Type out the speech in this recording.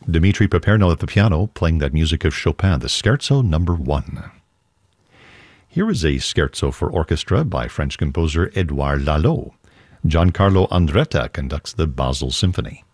Dmitri Paperno at the piano, playing that music of Chopin, the Scherzo Number 1. Here is a scherzo for orchestra by French composer Edouard Lalo. Giancarlo Andretta conducts the Basel Symphony.